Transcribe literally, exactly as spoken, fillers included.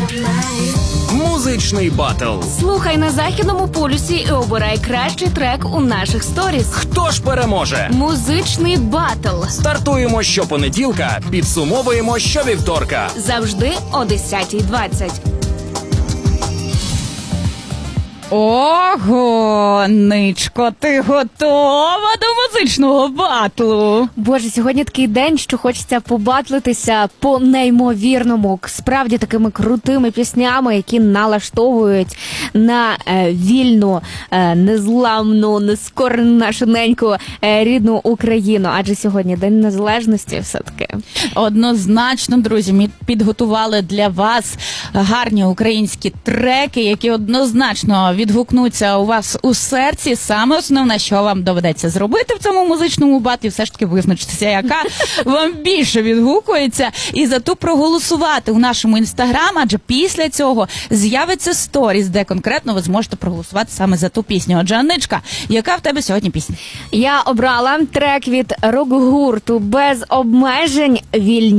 Музичний батл. Слухай на Західному полюсі і обирай кращий трек у наших сторіс. Хто ж переможе? Музичний батл. Стартуємо щопонеділка, підсумовуємо щовівторка. Завжди о десятій двадцять. Ого, Ничко, ти готова до музичного батлу? Боже, сьогодні такий день, що хочеться побатлитися по-неймовірному. Справді такими крутими піснями, які налаштовують на е, вільну, е, незламну, нескорену нашу неньку е, рідну Україну. Адже сьогодні День Незалежності все-таки. Однозначно, друзі, ми підготували для вас гарні українські треки, які однозначно відгукнуться у вас у серці. Саме основне, що вам доведеться зробити в цьому музичному батлі, все ж таки визначитися, яка вам більше відгукується, і за ту проголосувати у нашому інстаграм, адже після цього з'явиться сторіс, де конкретно ви зможете проголосувати саме за ту пісню. Отже, Анничка, яка в тебе сьогодні пісня? Я обрала трек від рок-гурту «Без обмежень. Вільні